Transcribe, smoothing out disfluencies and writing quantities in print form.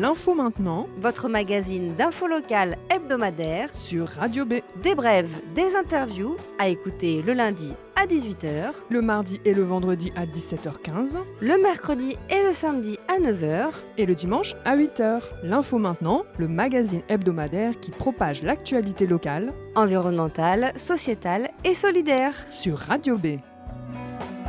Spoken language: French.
L'info maintenant votre magazine d'info locale hebdomadaire sur Radio B. Des brèves, des interviews à écouter le lundi à 18h, Le mardi et le vendredi à 17h15 le mercredi et le samedi à 9h et le dimanche à 8h. L'info maintenant, le magazine hebdomadaire qui propage l'actualité locale, environnementale, sociétale et solidaire. sur Radio B.